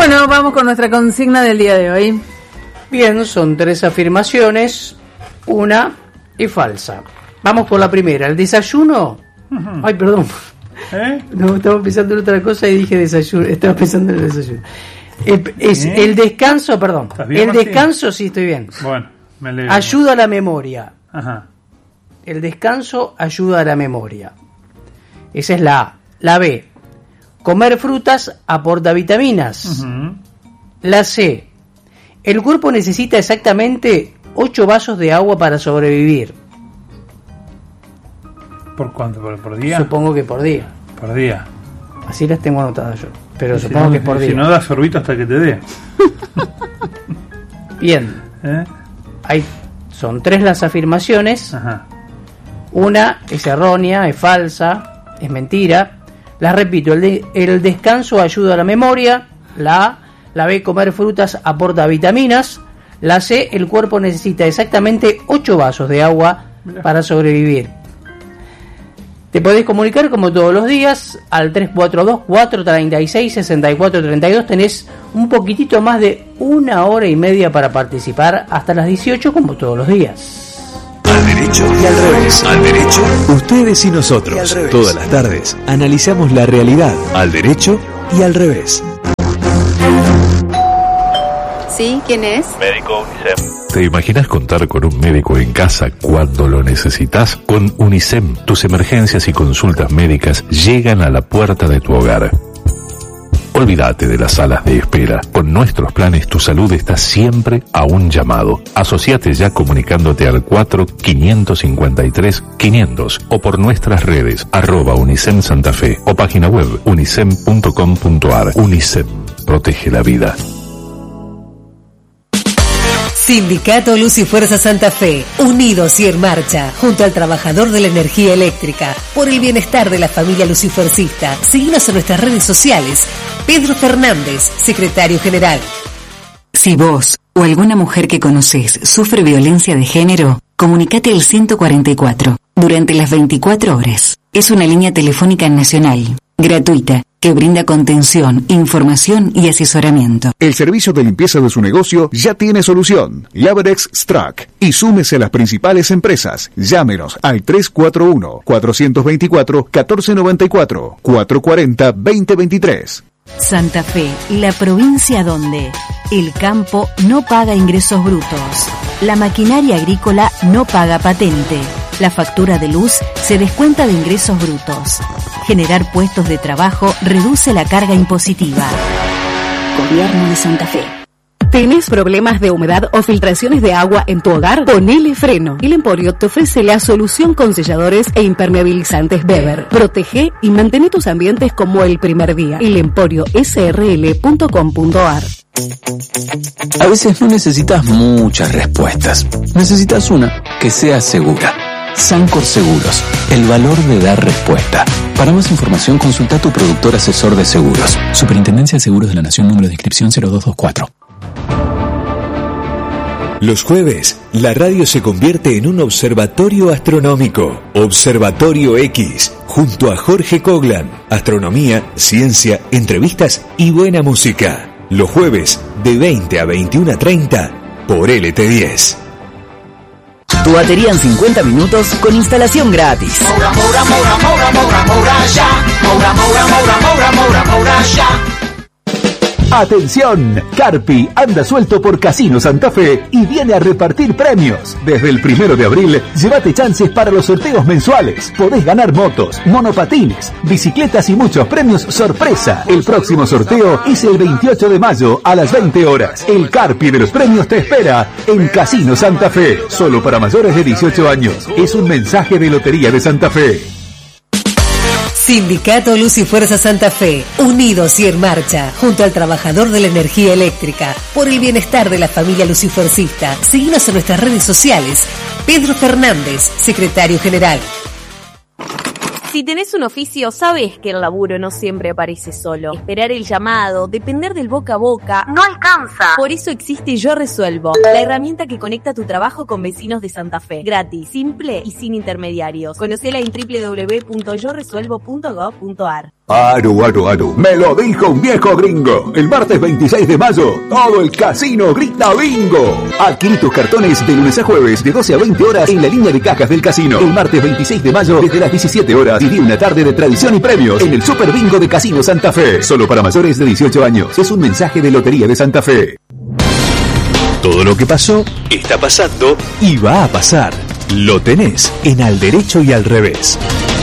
Bueno, vamos con nuestra consigna del día de hoy. Bien, son 3 afirmaciones, una y falsa. Vamos por la primera. El desayuno. Ay, perdón. No, estaba pensando en otra cosa y dije desayuno. Estaba pensando en el desayuno. El descanso, perdón. Bien, el descanso, sí, estoy bien. Bueno, me alegro. Ayuda a la memoria. Ajá. El descanso ayuda a la memoria. Esa es la A. La B. Comer frutas aporta vitaminas. La C. El cuerpo necesita exactamente 8 vasos de agua para sobrevivir. ¿Por cuánto? ¿Por día? Supongo que por día. Por día. Así las tengo anotadas yo. Pero Y supongo que es por día. Si no, da sorbito hasta que te dé. Bien. Son 3 las afirmaciones. Ajá. Una es errónea, es falsa, es mentira. Las repito, el descanso ayuda a la memoria. La A. La B, comer frutas aporta vitaminas. La C, el cuerpo necesita exactamente 8 vasos de agua para sobrevivir. Te podés comunicar como todos los días al 342-436-6432. Tenés un poquitito más de 1 hora y media para participar hasta las 18 como todos los días. Al derecho y al revés. Al derecho, ustedes y nosotros. Todas las tardes analizamos la realidad. Al derecho y al revés. ¿Sí? ¿Quién es? Médico UNICEF. ¿Te imaginas contar con un médico en casa cuando lo necesitas? Con UNICEF, tus emergencias y consultas médicas llegan a la puerta de tu hogar. Olvídate de las salas de espera. Con nuestros planes tu salud está siempre a un llamado. Asociate ya comunicándote al 4-553-500 o por nuestras redes @UNICEF Santa Fe o página web unicef.com.ar. UNICEF, protege la vida. Sindicato Luz y Fuerza Santa Fe, unidos y en marcha, junto al trabajador de la energía eléctrica, por el bienestar de la familia lucifercista. Síguenos en nuestras redes sociales. Pedro Fernández, secretario general. Si vos o alguna mujer que conoces sufre violencia de género, comunicate al 144 durante las 24 horas. Es una línea telefónica nacional, gratuita, que brinda contención, información y asesoramiento. El servicio de limpieza de su negocio ya tiene solución. Laverex Strack. Y súmese a las principales empresas. Llámenos al 341-424-1494, 440-2023. Santa Fe, la provincia donde el campo no paga ingresos brutos, la maquinaria agrícola no paga patente, la factura de luz se descuenta de ingresos brutos. Generar puestos de trabajo reduce la carga impositiva. Gobierno de Santa Fe. ¿Tenés problemas de humedad o filtraciones de agua en tu hogar? Ponele freno. El Emporio te ofrece la solución con selladores e impermeabilizantes Weber. Protege y mantén tus ambientes como el primer día. elemporiosrl.com.ar. A veces no necesitas muchas respuestas. Necesitas una que sea segura. Sancor Seguros, el valor de dar respuesta. Para más información consulta a tu productor asesor de seguros. Superintendencia de Seguros de la Nación, número de inscripción 0224. Los jueves, la radio se convierte en un observatorio astronómico. Observatorio X, junto a Jorge Coglan. Astronomía, ciencia, entrevistas y buena música. Los jueves, de 20 a 21:30, por LT10. Tu batería en 50 minutos con instalación gratis. Moura, moura, moura, moura, moura, moura, ya. Moura, moura, moura, moura, moura, moura, ya. Atención, Carpi anda suelto por Casino Santa Fe y viene a repartir premios. Desde el 1 de abril, llévate chances para los sorteos mensuales. Podés ganar motos, monopatines, bicicletas y muchos premios sorpresa. El próximo sorteo es el 28 de mayo a las 20 horas. El Carpi de los premios te espera en Casino Santa Fe. Solo para mayores de 18 años. Es un mensaje de Lotería de Santa Fe. Sindicato Luz y Fuerza Santa Fe, unidos y en marcha, junto al trabajador de la energía eléctrica, por el bienestar de la familia lucifercista. Síguenos en nuestras redes sociales. Pedro Fernández, secretario general. Si tenés un oficio, sabés que el laburo no siempre aparece solo. Esperar el llamado, depender del boca a boca, no alcanza. Por eso existe Yo Resuelvo, la herramienta que conecta tu trabajo con vecinos de Santa Fe. Gratis, simple y sin intermediarios. Conocela en www.yoresuelvo.gov.ar. Aro, me lo dijo un viejo gringo. El martes 26 de mayo, todo el casino grita bingo. Adquirí tus cartones de lunes a jueves de 12 a 20 horas en la línea de cajas del casino. El martes 26 de mayo, desde las 17 horas, viví una tarde de tradición y premios en el Super Bingo de Casino Santa Fe. Solo para mayores de 18 años. Es un mensaje de Lotería de Santa Fe. Todo lo que pasó, está pasando y va a pasar. Lo tenés en Al Derecho y Al Revés.